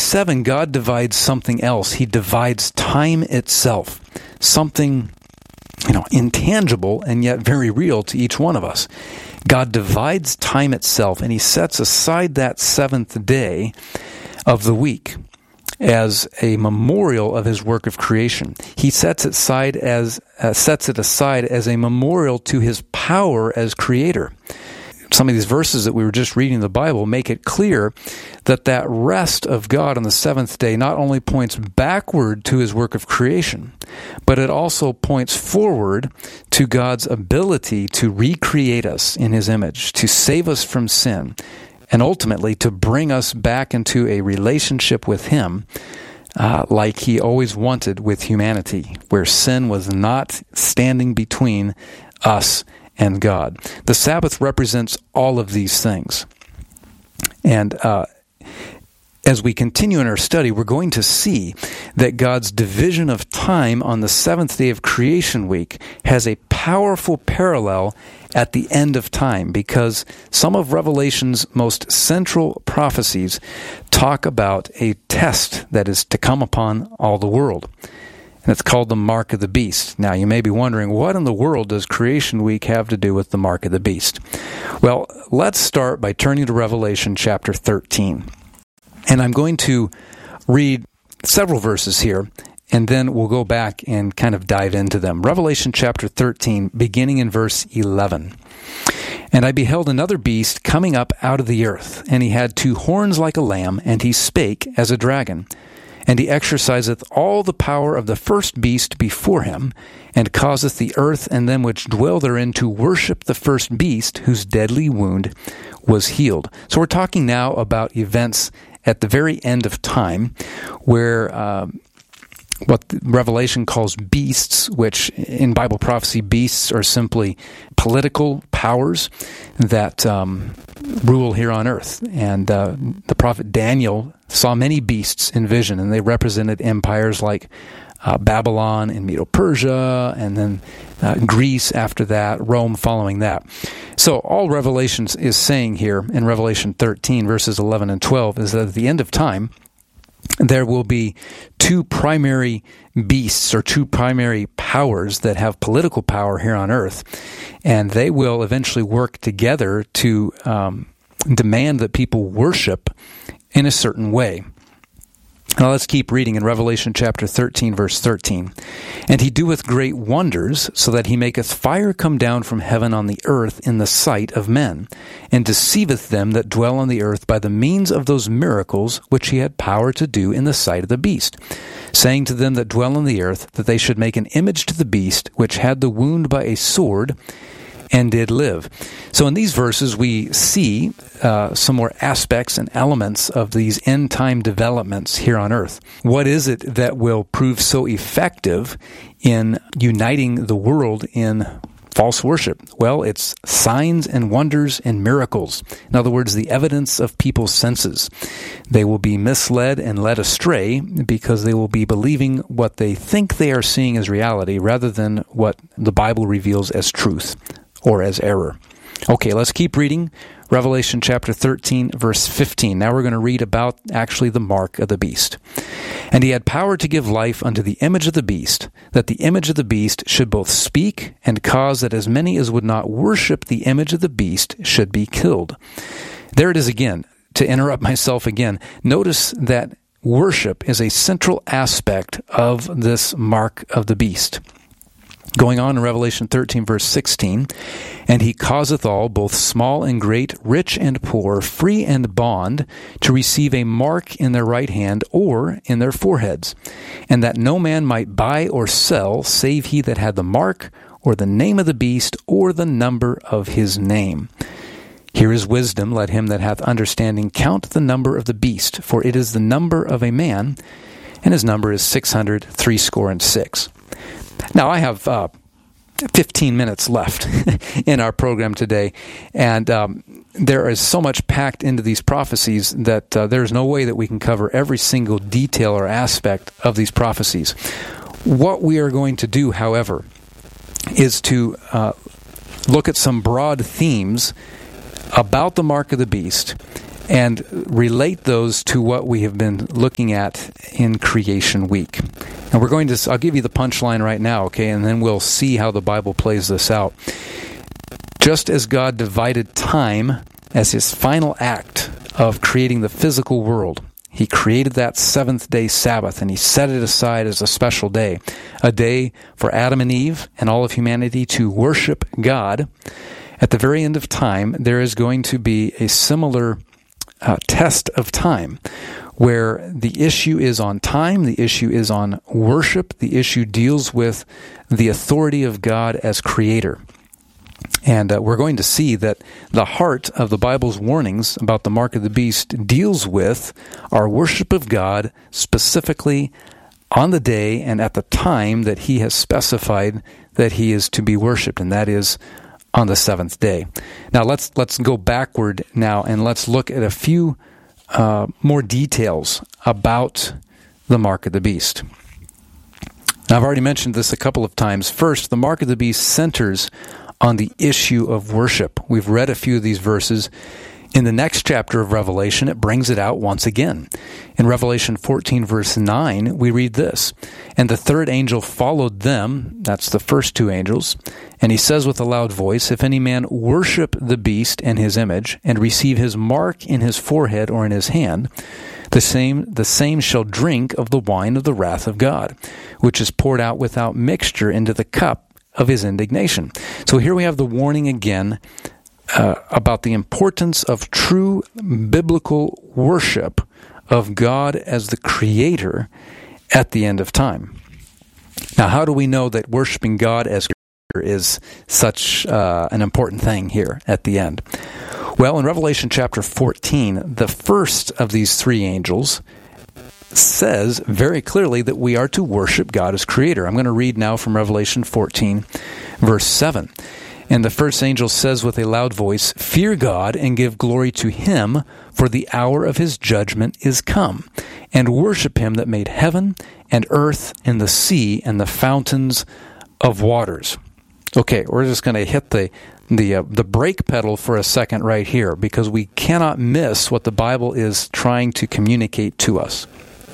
7, God divides something else. He divides time itself, something, intangible and yet very real to each one of us. God divides time itself, and he sets aside that seventh day of the week as a memorial of his work of creation. He sets it aside as a memorial to his power as creator. Some of these verses that we were just reading in the Bible make it clear that rest of God on the seventh day not only points backward to his work of creation, but it also points forward to God's ability to recreate us in his image, to save us from sin, and ultimately to bring us back into a relationship with him like he always wanted with humanity, where sin was not standing between us and God. The Sabbath represents all of these things. And as we continue in our study, we're going to see that God's division of time on the seventh day of creation week has a powerful parallel at the end of time, because some of Revelation's most central prophecies talk about a test that is to come upon all the world. And it's called the Mark of the Beast. Now, you may be wondering, what in the world does Creation Week have to do with the Mark of the Beast? Well, let's start by turning to Revelation chapter 13. And I'm going to read several verses here, and then we'll go back and kind of dive into them. Revelation chapter 13, beginning in verse 11. And I beheld another beast coming up out of the earth, and he had 2 horns like a lamb, and he spake as a dragon. And he exerciseth all the power of the first beast before him, and causeth the earth and them which dwell therein to worship the first beast, whose deadly wound was healed. So we're talking now about events at the very end of time, where what Revelation calls beasts, which in Bible prophecy, beasts are simply political powers that rule here on earth. And the prophet Daniel saw many beasts in vision, and they represented empires like Babylon and Medo-Persia, and then Greece after that, Rome following that. So all Revelation is saying here in Revelation 13, verses 11 and 12, is that at the end of time, there will be 2 primary beasts or 2 primary powers that have political power here on earth, and they will eventually work together to demand that people worship in a certain way. Now let's keep reading in Revelation chapter 13, verse 13. And he doeth great wonders, so that he maketh fire come down from heaven on the earth in the sight of men, and deceiveth them that dwell on the earth by the means of those miracles which he had power to do in the sight of the beast, saying to them that dwell on the earth that they should make an image to the beast, which had the wound by a sword, and did live. So in these verses we see some more aspects and elements of these end-time developments here on earth. What is it that will prove so effective in uniting the world in false worship? Well, it's signs and wonders and miracles. In other words, the evidence of people's senses. They will be misled and led astray because they will be believing what they think they are seeing as reality rather than what the Bible reveals as truth or as error. Okay, let's keep reading. Revelation chapter 13, verse 15. Now we're going to read about actually the mark of the beast. And he had power to give life unto the image of the beast, that the image of the beast should both speak and cause that as many as would not worship the image of the beast should be killed. There it is again. To interrupt myself again, notice that worship is a central aspect of this mark of the beast. Going on in Revelation 13, verse 16, and he causeth all, both small and great, rich and poor, free and bond, to receive a mark in their right hand or in their foreheads, and that no man might buy or sell, save he that had the mark, or the name of the beast, or the number of his name. Here is wisdom, let him that hath understanding count the number of the beast, for it is the number of a man, and his number is 666. Now, I have 15 minutes left in our program today, and there is so much packed into these prophecies that there's no way that we can cover every single detail or aspect of these prophecies. What we are going to do, however, is to look at some broad themes about the mark of the beast and relate those to what we have been looking at in Creation Week. And I'll give you the punchline right now, okay, and then we'll see how the Bible plays this out. Just as God divided time as his final act of creating the physical world, he created that seventh-day Sabbath, and he set it aside as a special day, a day for Adam and Eve and all of humanity to worship God. At the very end of time, there is going to be a similar test of time, where the issue is on time, the issue is on worship, the issue deals with the authority of God as creator. And we're going to see that the heart of the Bible's warnings about the mark of the beast deals with our worship of God specifically on the day and at the time that he has specified that he is to be worshipped, and that is on the seventh day. Now let's go backward now, and let's look at a few more details about the mark of the beast. Now, I've already mentioned this a couple of times. First, the mark of the beast centers on the issue of worship. We've read a few of these verses. In the next chapter of Revelation, it brings it out once again. In Revelation 14, verse 9, we read this, "And the third angel followed them," that's the first two angels, "and he says with a loud voice, If any man worship the beast and his image, and receive his mark in his forehead or in his hand, the same shall drink of the wine of the wrath of God, which is poured out without mixture into the cup of his indignation." So here we have the warning again about the importance of true biblical worship of God as the Creator at the end of time. Now, how do we know that worshiping God as Creator is such an important thing here at the end? Well, in Revelation chapter 14, the first of these three angels says very clearly that we are to worship God as Creator. I'm going to read now from Revelation 14, verse 7. "And the first angel says with a loud voice, Fear God and give glory to him, for the hour of his judgment is come. And worship him that made heaven and earth and the sea and the fountains of waters." Okay, we're just going to hit the brake pedal for a second right here, because we cannot miss what the Bible is trying to communicate to us.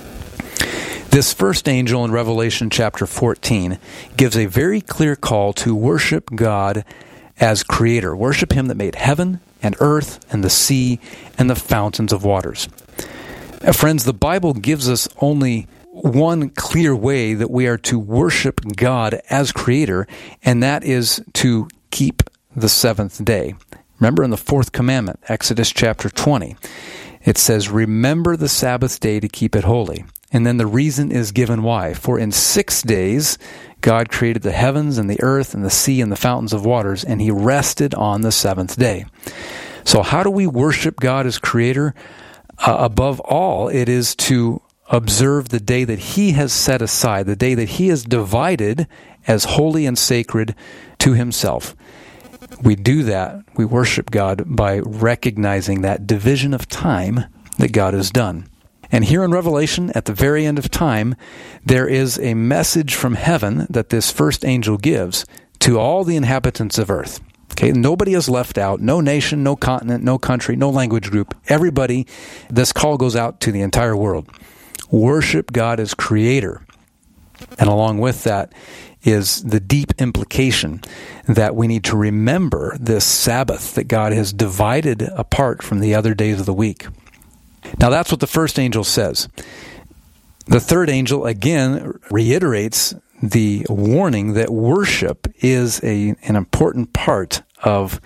This first angel in Revelation chapter 14 gives a very clear call to worship God as Creator. Worship him that made heaven and earth and the sea and the fountains of waters. Friends, the Bible gives us only one clear way that we are to worship God as Creator, and that is to keep the seventh day. Remember in the fourth commandment, Exodus chapter 20, it says, "Remember the Sabbath day to keep it holy." And then the reason is given why. "For in 6 days God created the heavens and the earth and the sea and the fountains of waters, and he rested on the seventh day." So how do we worship God as Creator? Above all, it is to observe the day that he has set aside, the day that he has divided as holy and sacred to himself. We do that, we worship God by recognizing that division of time that God has done. And here in Revelation, at the very end of time, there is a message from heaven that this first angel gives to all the inhabitants of earth. Okay, nobody is left out, no nation, no continent, no country, no language group. Everybody, this call goes out to the entire world. Worship God as Creator. And along with that is the deep implication that we need to remember this Sabbath that God has divided apart from the other days of the week. Now that's what the first angel says. The third angel again reiterates the warning that worship is an important part of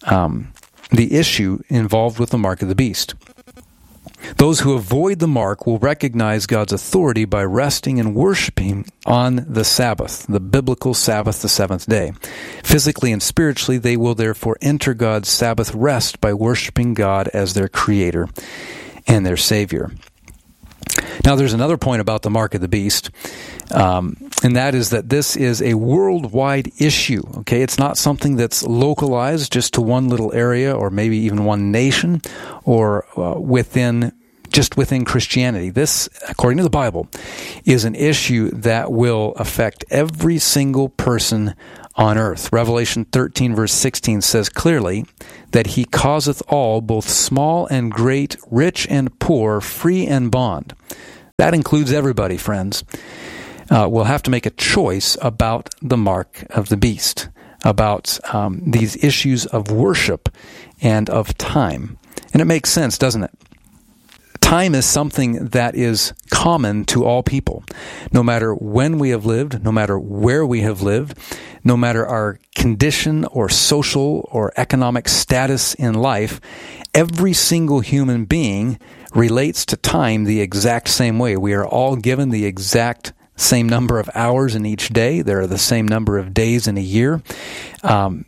the issue involved with the mark of the beast. Those who avoid the mark will recognize God's authority by resting and worshiping on the Sabbath, the biblical Sabbath, the seventh day. Physically and spiritually, they will therefore enter God's Sabbath rest by worshiping God as their Creator and their Savior. Now, there's another point about the mark of the beast, and that is that this is a worldwide issue. Okay, it's not something that's localized just to one little area or maybe even one nation or within Christianity. This, according to the Bible, is an issue that will affect every single person on earth. Revelation 13 verse 16 says clearly that he causeth all, both small and great, rich and poor, free and bond. That includes everybody, friends. We'll have to make a choice about the mark of the beast, about these issues of worship and of time. And it makes sense, doesn't it? Time is something that is common to all people. No matter when we have lived, no matter where we have lived, no matter our condition or social or economic status in life, every single human being relates to time the exact same way. We are all given the exact same number of hours in each day. There are the same number of days in a year. God,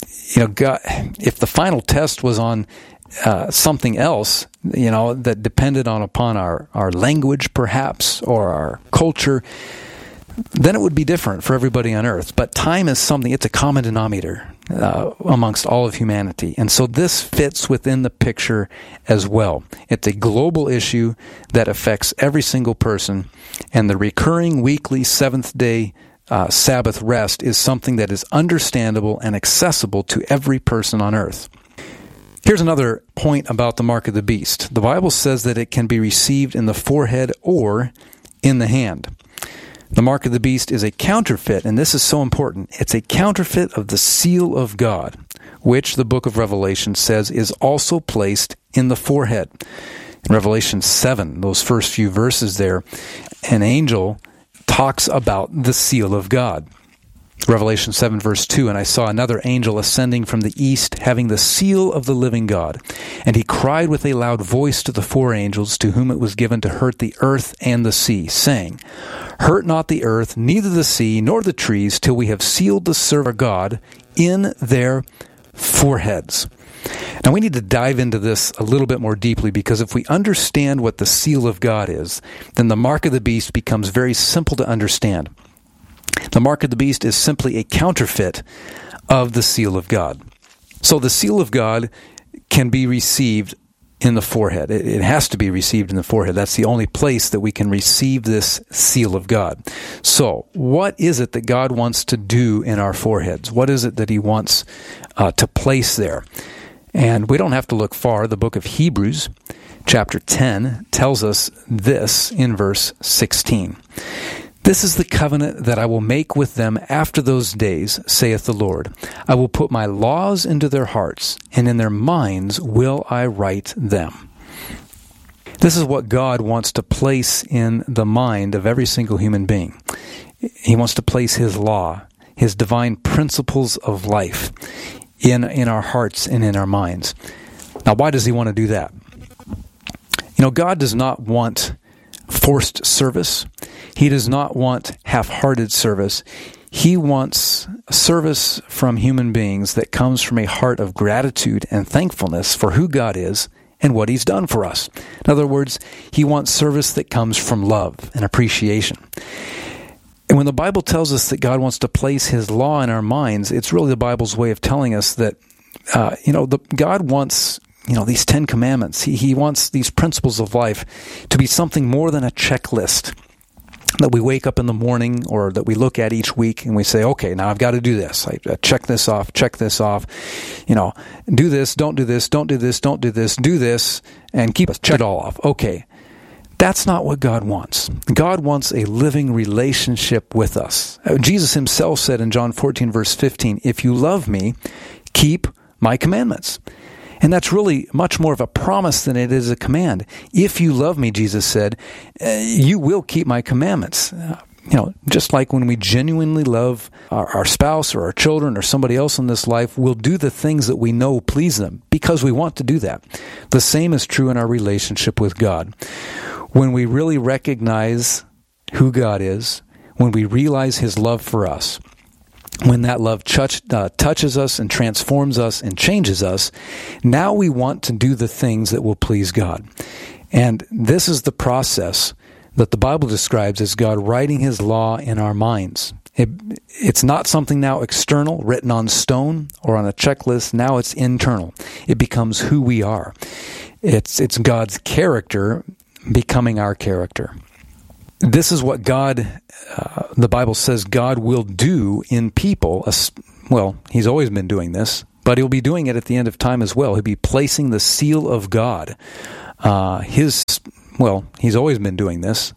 if the final test was on something else, that depended upon our language perhaps, or our culture, then it would be different for everybody on earth. But time is something, it's a common denominator amongst all of humanity. And so this fits within the picture as well. It's a global issue that affects every single person, and the recurring weekly seventh-day Sabbath rest is something that is understandable and accessible to every person on earth. Here's another point about the mark of the beast. The Bible says that it can be received in the forehead or in the hand. The mark of the beast is a counterfeit, and this is so important. It's a counterfeit of the seal of God, which the book of Revelation says is also placed in the forehead. In Revelation 7, those first few verses there, an angel talks about the seal of God. Revelation 7 verse 2, and I saw another angel ascending from the east, having the seal of the living God. And he cried with a loud voice to the four angels, to whom it was given to hurt the earth and the sea, saying, Hurt not the earth, neither the sea, nor the trees, till we have sealed the servants of God in their foreheads. Now we need to dive into this a little bit more deeply, because if we understand what the seal of God is, then the mark of the beast becomes very simple to understand. The mark of the beast is simply a counterfeit of the seal of God. So the seal of God can be received in the forehead. It has to be received in the forehead. That's the only place that we can receive this seal of God. So what is it that God wants to do in our foreheads? What is it that he wants to place there? And we don't have to look far. The book of Hebrews, chapter 10, tells us this in verse 16. This is the covenant that I will make with them after those days, saith the Lord. I will put my laws into their hearts, and in their minds will I write them. This is what God wants to place in the mind of every single human being. He wants to place his law, his divine principles of life in our hearts and in our minds. Now, why does he want to do that? God does not want forced service. He does not want half-hearted service. He wants service from human beings that comes from a heart of gratitude and thankfulness for who God is and what he's done for us. In other words, he wants service that comes from love and appreciation. And when the Bible tells us that God wants to place his law in our minds, it's really the Bible's way of telling us that, God wants these 10 commandments. He wants these principles of life to be something more than a checklist that we wake up in the morning or that we look at each week and we say, okay, now I've got to do this. I check this off, do this, don't do this, don't do this, don't do this, do this, and check it all off. Okay. That's not what God wants. God wants a living relationship with us. Jesus himself said in John 14, verse 15, if you love me, keep my commandments. And that's really much more of a promise than it is a command. If you love me, Jesus said, you will keep my commandments. Just like when we genuinely love our spouse or our children or somebody else in this life, we'll do the things that we know please them because we want to do that. The same is true in our relationship with God. When we really recognize who God is, when we realize his love for us, when that love touches us and transforms us and changes us, now we want to do the things that will please God. And this is the process that the Bible describes as God writing his law in our minds. It's not something now external, written on stone or on a checklist. Now it's internal. It becomes who we are. It's God's character becoming our character. This is what God, the Bible says God will do in people. Well, he's always been doing this, but he'll be doing it at the end of time as well. He'll be placing the seal of God. He's always been doing this,